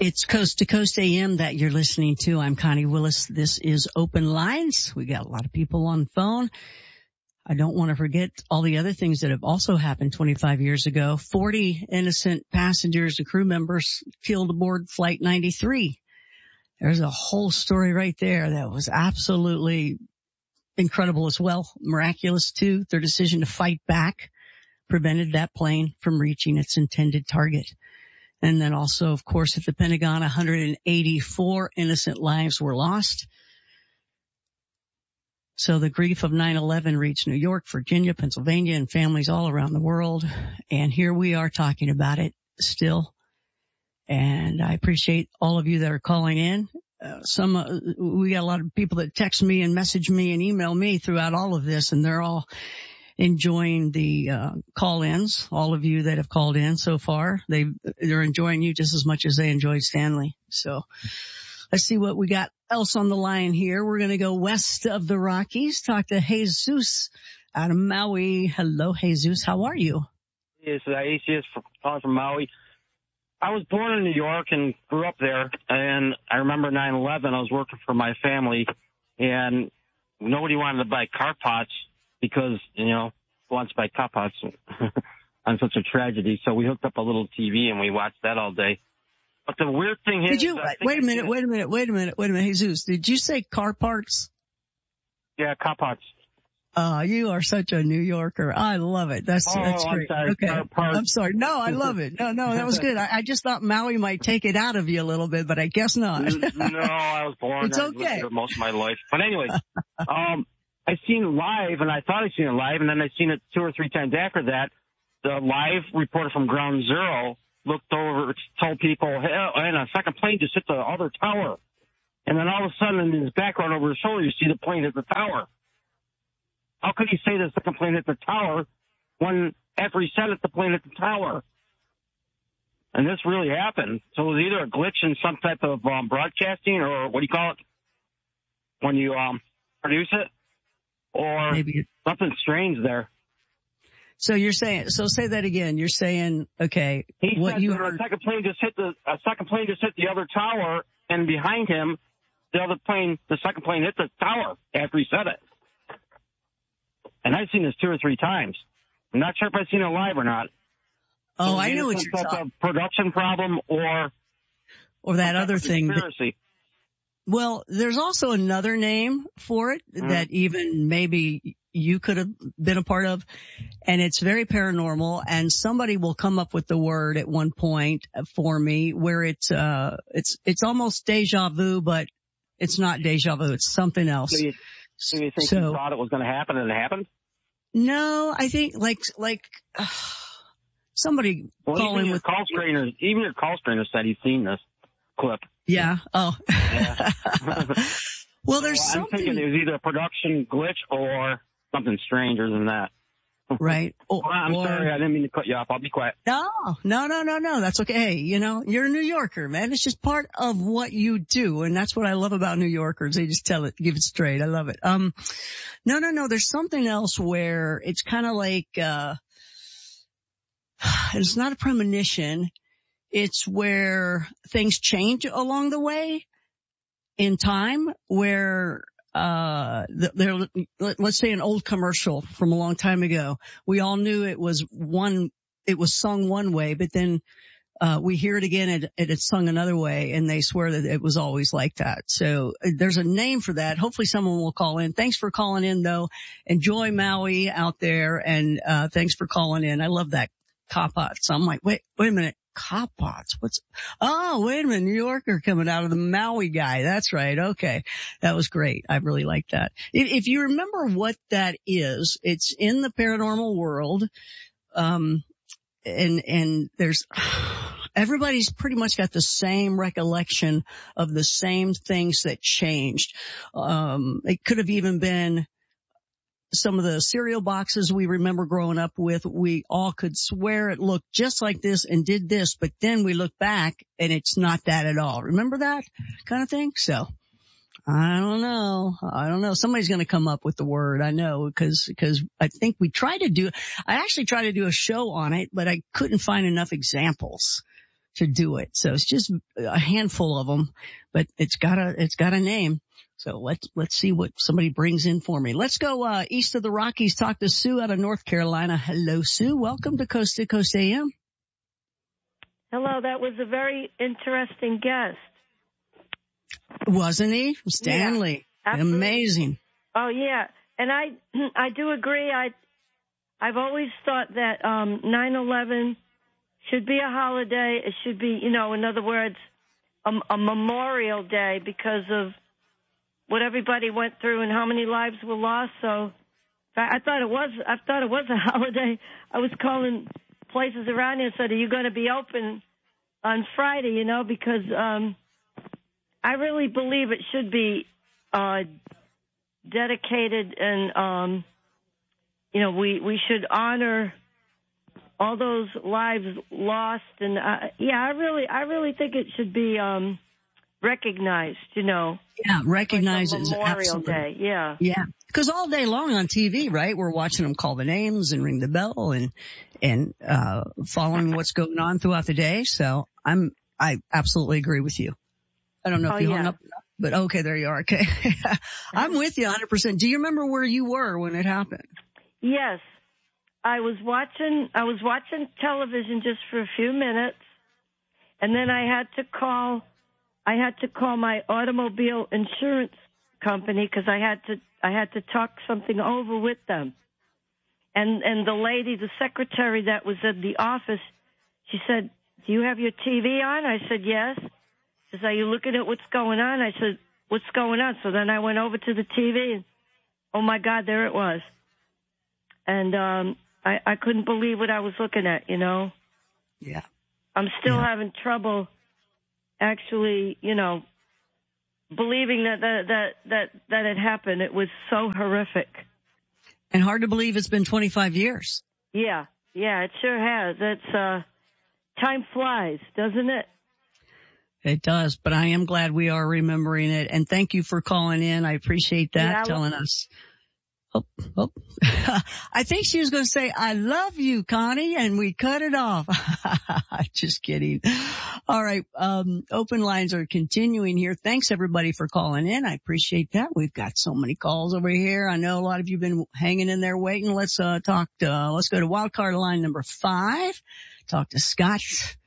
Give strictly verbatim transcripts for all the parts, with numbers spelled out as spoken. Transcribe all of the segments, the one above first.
It's Coast to Coast A M that you're listening to. I'm Connie Willis. This is Open Lines. We got a lot of people on the phone. I don't want to forget all the other things that have also happened twenty-five years ago. forty innocent passengers and crew members killed aboard Flight ninety-three. There's a whole story right there that was absolutely incredible as well. Miraculous too. Their decision to fight back prevented that plane from reaching its intended target. And then also, of course, at the Pentagon, one hundred eighty-four innocent lives were lost. So the grief of nine eleven reached New York, Virginia, Pennsylvania, and families all around the world. And here we are talking about it still. And I appreciate all of you that are calling in. Uh, some, uh, we got a lot of people that text me and message me and email me throughout all of this, and they're all enjoying the uh call-ins. All of you that have called in so far, they they're enjoying you just as much as they enjoyed Stanley. So let's see what we got else on the line here. We're going to go west of the Rockies, talk to Jesus out of Maui. Hello, Jesus. How are you? Yes, A C S calling from Maui. I was born in New York and grew up there, and I remember nine eleven. I was working for my family, and nobody wanted to buy car pots because, you know, who wants to buy car pots on such a tragedy? So we hooked up a little T V and we watched that all day. But the weird thing is... Did you, wait a minute, wait a minute, wait a minute, wait a minute, Jesus. Did you say car parts? Yeah, car pots. Uh, you are such a New Yorker. I love it. That's, oh, that's great. I'm sorry. Okay. Car parts. I'm sorry. No, I love it. No, no, that was good. I, I just thought Maui might take it out of you a little bit, but I guess not. No, I was born it's there. Okay. I lived there most of my life. But anyway, um, I seen it live, and I thought I seen it live, and then I seen it two or three times after that. The live reporter from Ground Zero looked over, told people, hey, and a second plane just hit the other tower. And then all of a sudden, in his background over his shoulder, you see the plane hit the tower. How could he say the second plane hit the tower when after he said it, the plane hit the tower? And this really happened. So it was either a glitch in some type of um, broadcasting, or what do you call it when you um, produce it, or Maybe. something strange there. So you're saying, so say that again. You're saying, okay, he what said you that heard. A second plane just hit the a second plane just hit the other tower, and behind him, the other plane, the second plane hit the tower after he said it. And I've seen this two or three times. I'm not sure if I've seen it live or not. Oh, so I know what you're talking talking. A production problem or or that other thing. Conspiracy. That, well, there's also another name for it mm. that even maybe you could have been a part of, and it's very paranormal. And somebody will come up with the word at one point for me where it's uh it's it's almost deja vu, but it's not deja vu. It's something else. So you, so you think so, you thought it was going to happen and it happened? No, I think like like uh, somebody well, call even in your with call screener. Even your call screener said he's seen this clip. Yeah. Oh. Yeah. Well, there's so something. I'm thinking it was either a production glitch or something stranger than that. Right. Or, well, I'm or, sorry, I didn't mean to cut you off. I'll be quiet. No, no, no, no, no. That's okay. Hey, you know, you're a New Yorker, man. It's just part of what you do. And that's what I love about New Yorkers. They just tell it, give it straight. I love it. Um, no, no, no. There's something else where it's kind of like, uh, it's not a premonition. It's where things change along the way in time where, uh, there, let's say an old commercial from a long time ago. We all knew it was one, it was sung one way, but then, uh, we hear it again and it's sung another way, and they swear that it was always like that. So there's a name for that. Hopefully someone will call in. Thanks for calling in though. Enjoy Maui out there, and, uh, thanks for calling in. I love that Kapot. So I'm like, wait, wait a minute. Kapots. What's, oh, wait a minute. New Yorker coming out of the Maui guy. That's right. Okay. That was great. I really like that. If, if you remember what that is, it's in the paranormal world. Um, and, and there's, everybody's pretty much got the same recollection of the same things that changed. Um, it could have even been some of the cereal boxes we remember growing up with. We all could swear it looked just like this and did this, but then we look back and it's not that at all. Remember that kind of thing? So I don't know. I don't know. Somebody's going to come up with the word. I know, because, because I think we tried to do, I actually tried to do a show on it, but I couldn't find enough examples. to do it. So it's just a handful of them, but it's got a, it's got a name. So let's, let's see what somebody brings in for me. Let's go, uh, east of the Rockies, talk to Sue out of North Carolina. Hello, Sue. Welcome to Coast to Coast A M. Hello. That was a very interesting guest. Wasn't he? Stanley. Yeah, amazing. Oh yeah. And I, I do agree. I, I've always thought that, um, nine eleven should be a holiday. It should be, you know, in other words, a, a memorial day because of what everybody went through and how many lives were lost. So I thought it was, I thought it was a holiday. I was calling places around here and said, are you going to be open on Friday, you know, because, um, I really believe it should be, uh, dedicated and, um, you know, we, we should honor all those lives lost. And, uh, yeah, I really, I really think it should be, um, recognized, you know. Yeah, recognized like as Memorial absolutely. Day. Yeah. Yeah. Because all day long on T V, right, we're watching them call the names and ring the bell and, and, uh, following what's going on throughout the day. So I'm, I absolutely agree with you. I don't know if oh, you yeah. hung up, but okay, there you are. Okay. I'm with you one hundred percent. Do you remember where you were when it happened? Yes. I was watching, I was watching television just for a few minutes, and then I had to call, I had to call my automobile insurance company because I had to, I had to talk something over with them. And, and the lady, the secretary that was at the office, she said, do you have your T V on? I said, yes. She said, are you looking at what's going on? I said, what's going on? So then I went over to the T V and, oh my God, there it was. And, um, I, I couldn't believe what I was looking at, you know? Yeah. I'm still yeah. having trouble actually, you know, believing that, that, that, that, that it happened. It was so horrific. And hard to believe it's been twenty-five years. Yeah. Yeah, it sure has. It's, uh, time flies, doesn't it? It does, but I am glad we are remembering it. And thank you for calling in. I appreciate that, yeah, I telling love- us. Oh, oh. I think she was going to say, I love you, Connie, and we cut it off. Just kidding. All right. Um, open lines are continuing here. Thanks everybody for calling in. I appreciate that. We've got so many calls over here. I know a lot of you have been hanging in there waiting. Let's, uh, talk to, uh, let's go to wildcard line number five. Talk to Scott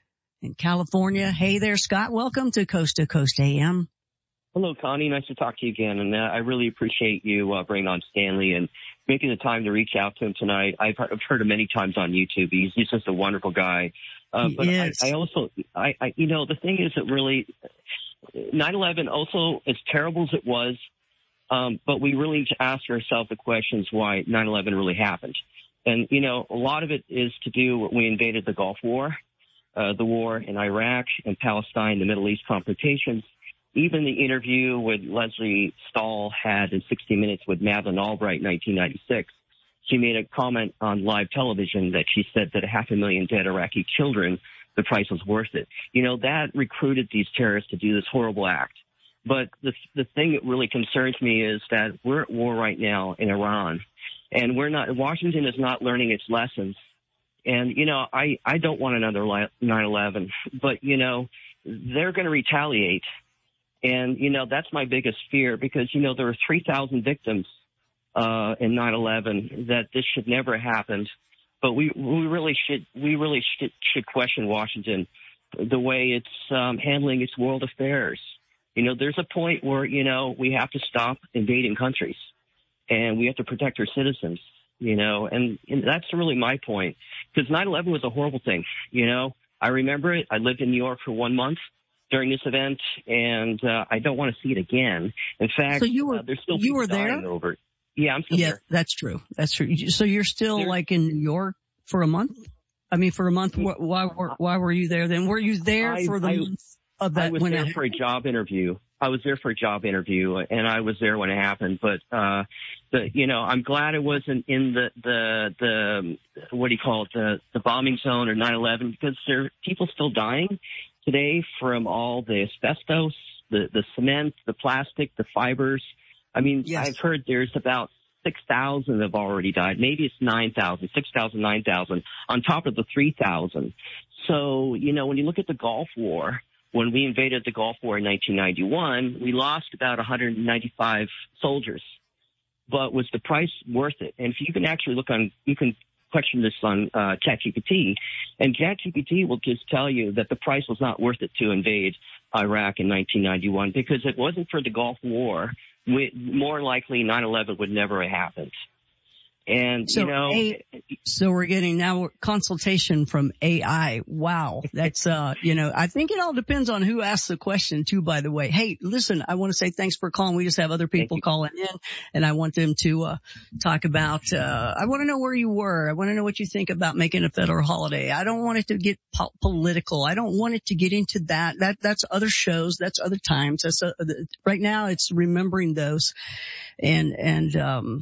in California. Hey there, Scott. Welcome to Coast to Coast A M. Hello, Connie. Nice to talk to you again. And uh, I really appreciate you uh, bringing on Stanley and making the time to reach out to him tonight. I've heard, I've heard him many times on YouTube. He's, he's just a wonderful guy. Uh, but I, I also, I, I, you know, the thing is that really nine eleven also, as terrible as it was, um, but we really need to ask ourselves the questions why nine eleven really happened. And, you know, a lot of it is to do when we invaded the Gulf War, uh, the war in Iraq and Palestine, the Middle East confrontations. Even the interview with Leslie Stahl had in sixty minutes with Madeleine Albright in nineteen ninety-six, she made a comment on live television that she said that a half a million dead Iraqi children, the price was worth it. You know, that recruited these terrorists to do this horrible act. But the, the thing that really concerns me is that we're at war right now in Iran, and we're not, Washington is not learning its lessons. And, you know, I, I don't want another nine eleven, but, you know, they're going to retaliate. And, you know, that's my biggest fear because, you know, there were three thousand victims uh in nine eleven that this should never have happened. But we we really should we really should, should question Washington, the way it's um, handling its world affairs. You know, there's a point where, you know, we have to stop invading countries and we have to protect our citizens, you know, and, and that's really my point because nine eleven was a horrible thing. You know, I remember it. I lived in New York for one month during this event, and uh, I don't want to see it again. In fact, so you were, uh, there's still you were dying there? over it. Yeah, I'm still yeah, there. That's true. That's true. So you're still there, like in New York for a month? I mean, for a month. Why, why, were, why were you there then? Were you there I, for the I, month of that? I was when there it for a job interview. I was there for a job interview, and I was there when it happened. But, uh, the, you know, I'm glad it wasn't in the, the, the, what do you call it, the, the bombing zone or nine eleven because there are people still dying today from all the asbestos, the, the cement, the plastic, the fibers. I mean, yes. I've heard there's about six thousand have already died. Maybe it's nine thousand, six thousand, nine thousand on top of the three thousand. So, you know, when you look at the Gulf War, when we invaded the Gulf War in nineteen ninety-one, we lost about one hundred ninety-five soldiers. But was the price worth it? And if you can actually look on, you can question this on uh, ChatGPT, and ChatGPT will just tell you that the price was not worth it to invade Iraq in nineteen ninety-one, because it wasn't for the Gulf War, we, more likely nine eleven would never have happened. And, so you know, a, so we're getting now consultation from A I. Wow. That's, uh, you know, I think it all depends on who asks the question too, by the way. Hey, listen, I want to say thanks for calling. We just have other people calling in, and I want them to, uh, talk about, uh, I want to know where you were. I want to know what you think about making a federal holiday. I don't want it to get po- political. I don't want it to get into that. That, that's other shows. That's other times. That's, uh, right now it's remembering those. And, and, um,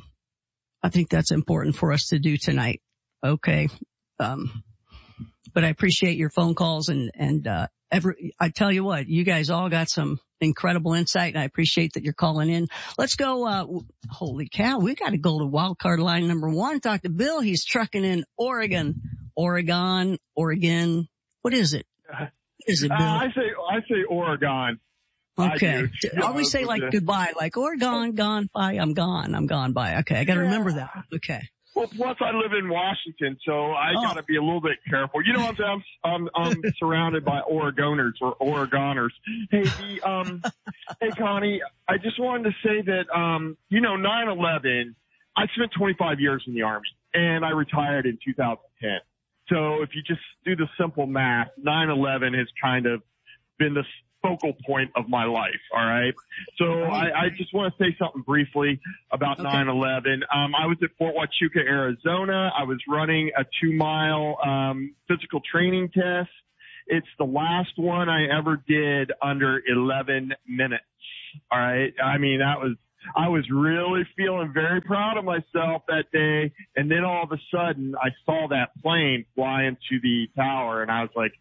I think that's important for us to do tonight. Okay. Um, but I appreciate your phone calls and, and, uh, every, I tell you what, you guys all got some incredible insight, and I appreciate that you're calling in. Let's go, uh, holy cow, we got to go to wild card line number one. Talk to Bill. He's trucking in Oregon, Oregon, Oregon. What is it? What is it, Bill? Uh, I say, I say Oregon. Okay. I always say like goodbye, like, or gone, gone, bye, I'm gone, I'm gone, bye. Okay, I gotta yeah. remember that. Okay. Well, plus I live in Washington, so I oh. gotta be a little bit careful. You know, I'm, I'm, I'm surrounded by Oregoners or Oregoners. Hey, the, um, hey Connie, I just wanted to say that, um, you know, nine eleven, I spent twenty-five years in the Army, and I retired in two thousand ten. So if you just do the simple math, nine eleven has kind of been the focal point of my life. All right. So I, I just want to say something briefly about okay. nine eleven. Um, I was at Fort Huachuca, Arizona. I was running a two mile, um, physical training test. It's the last one I ever did under eleven minutes. All right. I mean, that was, I was really feeling very proud of myself that day. And then all of a sudden I saw that plane fly into the tower, and I was like,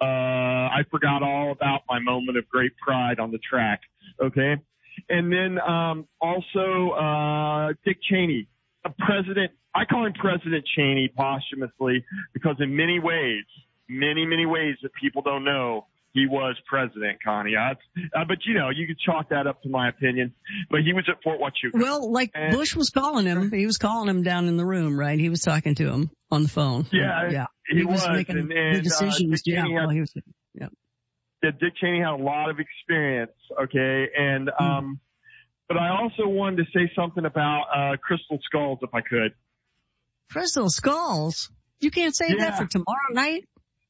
Uh, I forgot all about my moment of great pride on the track. Okay. And then, um, also, uh, Dick Cheney, a president. I call him President Cheney posthumously because in many ways, many, many ways that people don't know, he was president, Connie. Uh, but you know, you could chalk that up to my opinion, but he was at Fort Huachuca. Well, like and, Bush was calling him. He was calling him down in the room, right? He was talking to him on the phone. Yeah. Yeah. He, he was, was making and, the and, decisions. Uh, yeah. Had, well, he was, yeah. yeah. Dick Cheney had a lot of experience. Okay. And, mm. um, but I also wanted to say something about, uh, Crystal Skulls, if I could. Crystal Skulls? You can't say yeah. that for tomorrow night?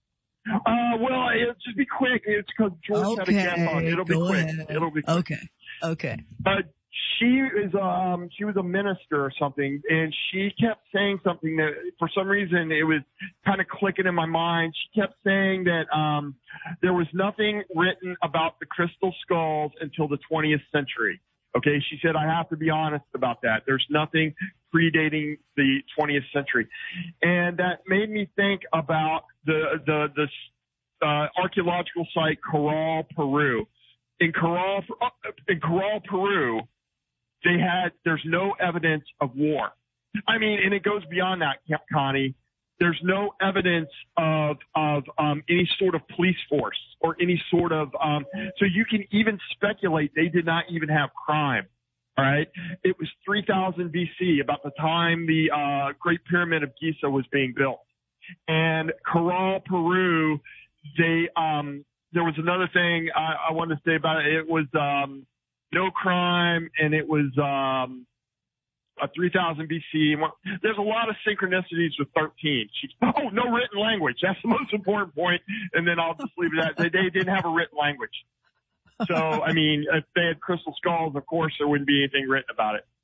Uh, well, it'll just be quick. It's because George okay, had a guest on. It'll be quick. Ahead. It'll be quick. Okay. Okay. Uh, she is, um, she was a minister or something, and she kept saying something that for some reason it was kind of clicking in my mind. She kept saying that, um, there was nothing written about the crystal skulls until the twentieth century. Okay. She said, I have to be honest about that. There's nothing predating the twentieth century. And that made me think about the, the, the, uh, archaeological site Corral, Peru. In Corral, in Corral, Peru, they had, there's no evidence of war. I mean, and it goes beyond that, Connie. There's no evidence of, of, um, any sort of police force or any sort of, um, so you can even speculate they did not even have crime. All right. It was three thousand B C, about the time the, uh, Great Pyramid of Giza was being built. And Corral, Peru, they, um, there was another thing I, I wanted to say about it. It was, um, no crime, and it was, um, a three thousand B C. There's a lot of synchronicities with thirteen. She, oh, no written language. That's the most important point. And then I'll just leave it at that. They didn't have a written language. So, I mean, if they had crystal skulls, of course, there wouldn't be anything written about it.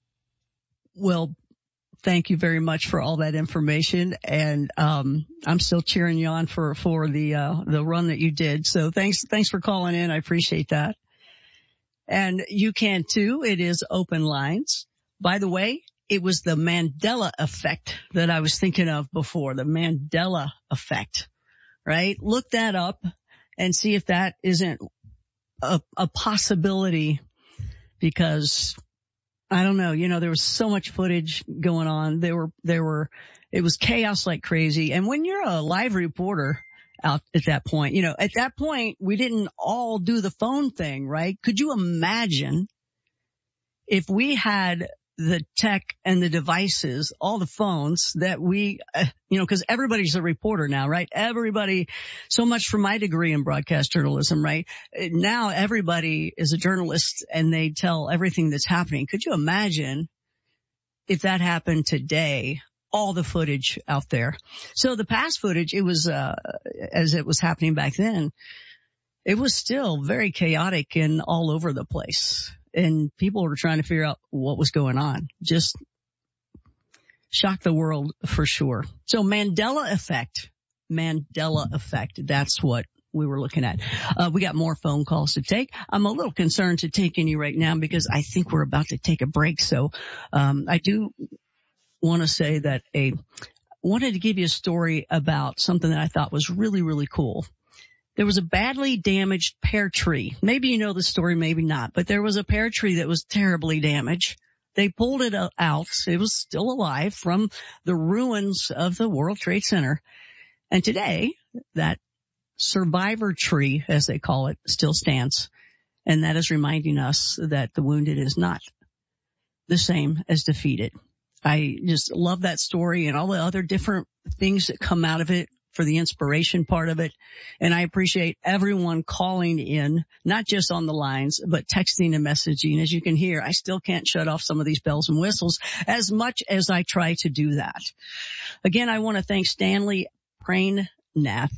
Well, thank you very much for all that information. And, um, I'm still cheering you on for, for the, uh, the run that you did. So thanks, thanks for calling in. I appreciate that. And you can too. It is open lines. By the way, it was the Mandela effect that I was thinking of before, the Mandela effect, right? Look that up and see if that isn't a, a possibility, because I don't know, you know, there was so much footage going on. There were, there were, it was chaos like crazy. And when you're a live reporter out at that point. You know, at that point, we didn't all do the phone thing, right? Could you imagine if we had the tech and the devices, all the phones that we, uh, you know, because everybody's a reporter now, right? Everybody, so much for my degree in broadcast journalism, right? Now everybody is a journalist and they tell everything that's happening. Could you imagine if that happened today? All the footage out there. So the past footage, it was, uh, as it was happening back then, it was still very chaotic and all over the place. And people were trying to figure out what was going on. Just shocked the world for sure. So Mandela effect, Mandela effect. That's what we were looking at. Uh, we got more phone calls to take. I'm a little concerned to take any right now because I think we're about to take a break. So, um, I do want to say that a, wanted to give you a story about something that I thought was really, really cool. There was a badly damaged pear tree. Maybe you know the story, maybe not, but there was a pear tree that was terribly damaged. They pulled it out. It was still alive from the ruins of the World Trade Center. And today, that survivor tree, as they call it, still stands. And that is reminding us that the wounded is not the same as defeated. I just love that story and all the other different things that come out of it for the inspiration part of it. And I appreciate everyone calling in, not just on the lines, but texting and messaging. As you can hear, I still can't shut off some of these bells and whistles as much as I try to do that. Again, I want to thank Stanley Praynath,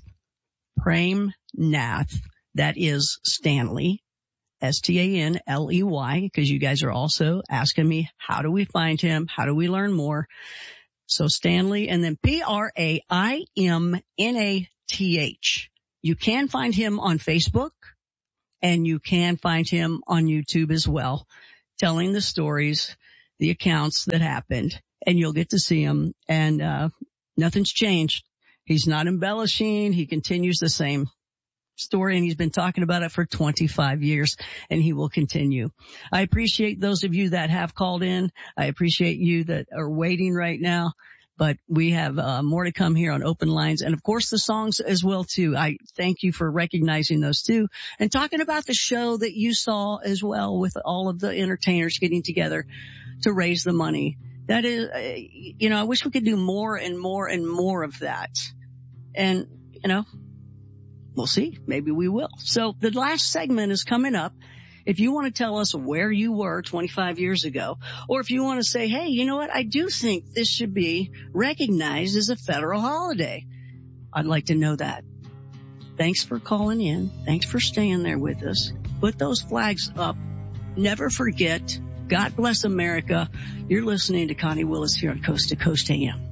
Praynath, that is Stanley, S T A N L E Y, because you guys are also asking me, how do we find him? How do we learn more? So Stanley, and then P R A I M N A T H. You can find him on Facebook, and you can find him on YouTube as well, telling the stories, the accounts that happened, and you'll get to see him. And uh nothing's changed. He's not embellishing. He continues the same story, and he's been talking about it for twenty-five years, and he will continue. I appreciate those of you that have called in. I appreciate you that are waiting right now, but we have uh, more to come here on Open Lines, and of course the songs as well too. I thank you for recognizing those too, and talking about the show that you saw as well with all of the entertainers getting together to raise the money. That is, uh, you know, I wish we could do more and more and more of that. And, you know, we'll see. Maybe we will. So the last segment is coming up. If you want to tell us where you were twenty-five years ago, or if you want to say, hey, you know what? I do think this should be recognized as a federal holiday. I'd like to know that. Thanks for calling in. Thanks for staying there with us. Put those flags up. Never forget. God bless America. You're listening to Connie Willis here on Coast to Coast A M.